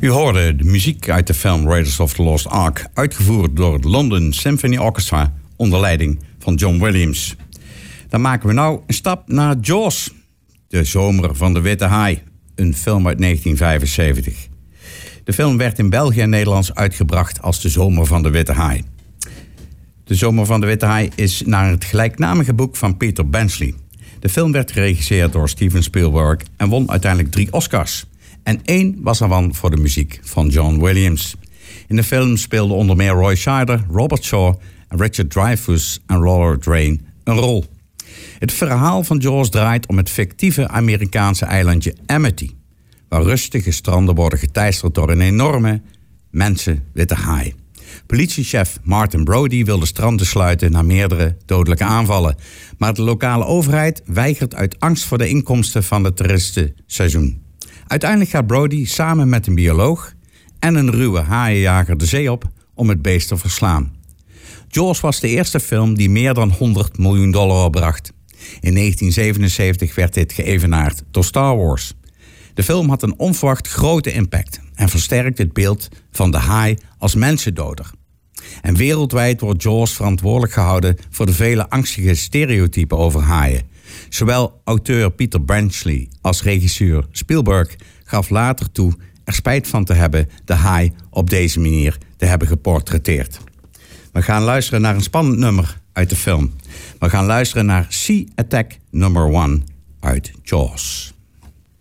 U hoorde de muziek uit de film Raiders of the Lost Ark, uitgevoerd door het London Symphony Orchestra onder leiding van John Williams. Dan maken we nou een stap naar Jaws, de zomer van de witte haai, een film uit 1975. De film werd in België en Nederlands uitgebracht als De Zomer van de Witte Haai. De Zomer van de Witte Haai is naar het gelijknamige boek van Peter Benchley. De film werd geregisseerd door Steven Spielberg en won uiteindelijk 3 Oscars. En 1 was ervan voor de muziek van John Williams. In de film speelden onder meer Roy Scheider, Robert Shaw, Richard Dreyfuss en Robert Rain een rol. Het verhaal van Jaws draait om het fictieve Amerikaanse eilandje Amity, waar rustige stranden worden geteisterd door een enorme, mensenwitte haai. Politiechef Martin Brody wil de stranden sluiten na meerdere dodelijke aanvallen. Maar de lokale overheid weigert uit angst voor de inkomsten van het toeristenseizoen. Uiteindelijk gaat Brody samen met een bioloog en een ruwe haaienjager de zee op om het beest te verslaan. Jaws was de eerste film die meer dan $100 miljoen opbracht. In 1977 werd dit geëvenaard door Star Wars. De film had een onverwacht grote impact en versterkt het beeld van de haai als mensendoder. En wereldwijd wordt Jaws verantwoordelijk gehouden voor de vele angstige stereotypen over haaien. Zowel auteur Peter Benchley als regisseur Spielberg gaf later toe er spijt van te hebben de haai op deze manier te hebben geportretteerd. We gaan luisteren naar een spannend nummer uit de film. We gaan luisteren naar Sea Attack No. 1 uit Jaws.